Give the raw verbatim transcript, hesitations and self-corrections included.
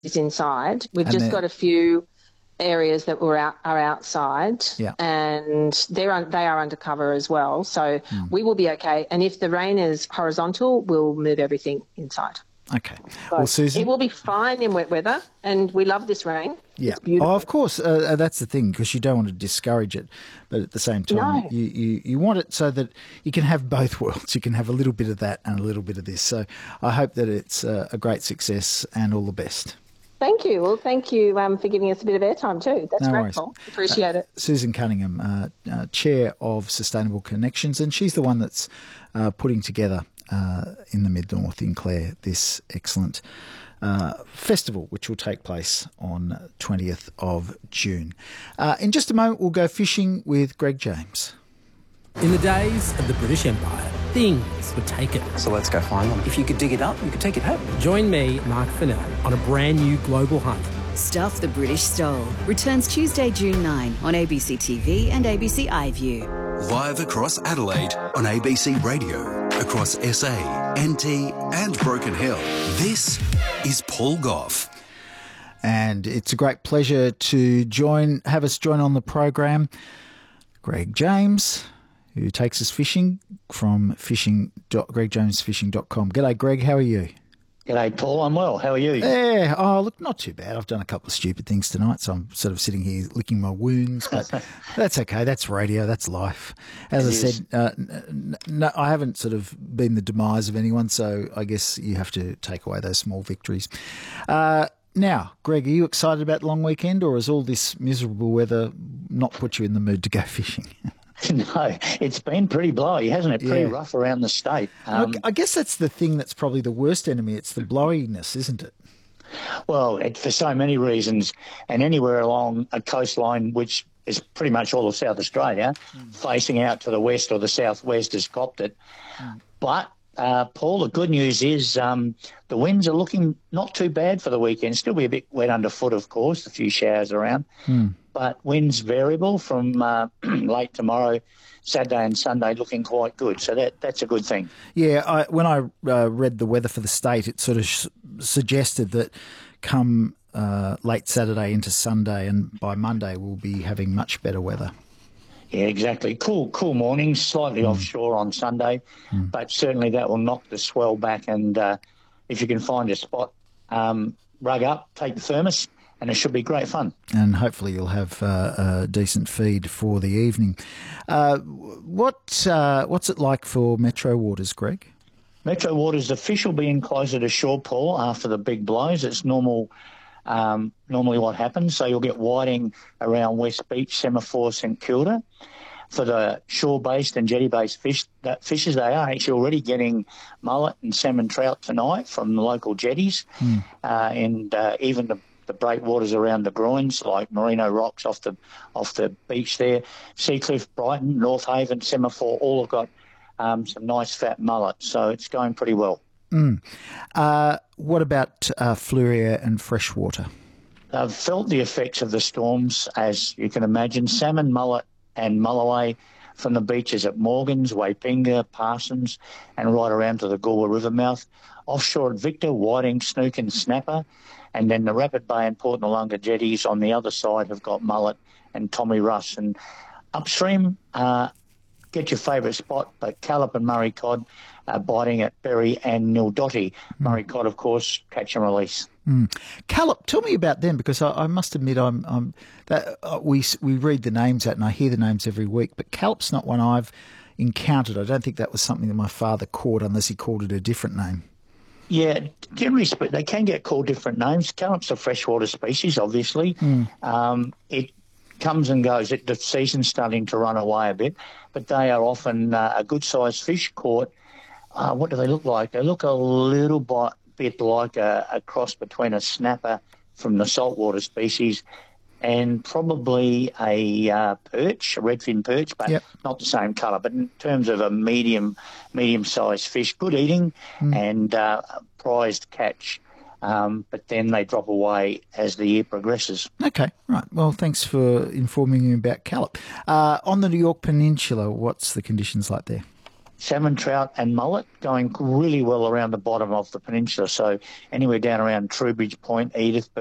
is inside. We've And just then- got a few areas that were out, are outside, Yeah. and they're un, they are undercover as well. So Hmm. we will be okay. And if the rain is horizontal, we'll move everything inside. Okay. So Well, Susan, it will be fine in wet weather, and we love this rain. yeah. It's beautiful. Oh, of course, uh, that's the thing, because you don't want to discourage it, but at the same time, No. you, you, you want it so that you can have both worlds. You can have a little bit of that and a little bit of this. So I hope that it's uh, a great success and all the best. Thank you. Well, thank you um, for giving us a bit of airtime too. That's No great, worries. Paul. Appreciate it. Susan Cunningham, uh, uh, Chair of Sustainable Connections, and she's the one that's uh, putting together uh, in the Mid-North in Clare this excellent uh, festival, which will take place on twentieth of June. Uh, in just a moment, we'll go fishing with Greg James. In the days of the British Empire, things were taken. So let's go find them. If you could dig it up, you could take it home. Join me, Mark Fennell, on a brand new global hunt. Stuff the British Stole returns Tuesday, June ninth on A B C T V and A B C iView. Live across Adelaide on A B C Radio, across S A, N T and Broken Hill. This is Paul Gough. And it's a great pleasure to join, have us join on the program, Greg James, who takes us fishing from fishing. greg james fishing dot com. G'day, Greg. How are you? G'day, Paul. I'm well. How are you? Yeah. Oh, look, not too bad. I've done a couple of stupid things tonight, so I'm sort of sitting here licking my wounds, but that's okay. That's radio. That's life. As It I is. said, uh, n- no, I haven't sort of been the demise of anyone, so I guess you have to take away those small victories. Uh, now, Greg, are you excited about the long weekend, or has all this miserable weather not put you in the mood to go fishing? No, it's been pretty blowy, hasn't it? Pretty Yeah. rough around the state. Um, I guess that's the thing that's probably the worst enemy. It's the blowiness, isn't it? well, it, for so many reasons, and anywhere along a coastline, which is pretty much all of South Australia, facing out to the west or the southwest has copped it. But, uh, Paul, the good news is um, the winds are looking not too bad for the weekend. Still be a bit wet underfoot, of course, a few showers around. But winds variable from uh, late tomorrow, Saturday and Sunday looking quite good. So that that's a good thing. Yeah, I, when I uh, read the weather for the state, it sort of sh- suggested that come uh, late Saturday into Sunday and by Monday we'll be having much better weather. Yeah, exactly. Cool, cool mornings, slightly offshore on Sunday, but certainly that will knock the swell back. And uh, if you can find a spot, um, rug up, take the thermos, and it should be great fun. And hopefully you'll have uh, a decent feed for the evening. Uh, what uh, What's it like for Metro Waters, Greg? Metro Waters, the fish will be in closer to shore, Paul, after the big blows. It's normal. Um, normally what happens. So you'll get whiting around West Beach, Semaphore, St Kilda. For the shore-based and jetty-based fish, that fishes, they are actually already getting mullet and salmon trout tonight from the local jetties, uh, and uh, even the, the breakwaters around the groins, like Merino Rocks off the off the beach there, Seacliff, Brighton, North Haven, Semaphore, all have got um, some nice fat mullet. So it's going pretty well. Uh, what about uh, Fluria and freshwater? I've felt the effects of the storms, as you can imagine. Salmon, mullet and mulloway from the beaches at Morgans, Waipinga, Parsons, and right around to the Galway River mouth. Offshore at Victor, whiting, snook and snapper. And then the Rapid Bay and Port Noarlunga jetties on the other side have got mullet and Tommy Russ. And upstream, uh, get your favourite spot, but Callop and Murray cod uh, biting at Berry and Nildotty. Murray cod, of course, catch and release. Callop, tell me about them, because I, I must admit I'm, I'm that uh, we we read the names out and I hear the names every week, but Callop's not one I've encountered. I don't think that was something that my father caught, unless he called it a different name. Yeah, generally speaking, they can get called different names. Callop's a freshwater species, obviously. Um, it comes and goes. It, the season's starting to run away a bit, but they are often uh, a good-sized fish caught. Uh, what do they look like? They look a little bit, bit like a, a cross between a snapper from the saltwater species and probably a uh, perch, a redfin perch, but Yep. not the same colour. But in terms of a medium, medium-sized fish, good eating and uh, prized catch. Um, but then they drop away as the year progresses. Okay, right. Well, thanks for informing me about Callop. Uh, on the New York Peninsula, what's the conditions like there? salmon, trout and mullet going really well around the bottom of the peninsula. So anywhere down around Trowbridge Point, Edithburgh,